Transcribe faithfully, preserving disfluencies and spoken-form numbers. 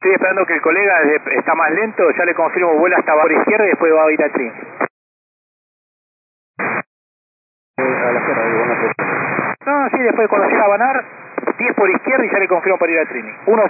Estoy esperando que el colega está más lento, ya le confirmo, vuela hasta por izquierda y después va a ir a Trini. A la izquierda, digo, no sé. No, sí, después cuando llega a Banar, diez por izquierda y ya le confirmo para ir a Trini. uno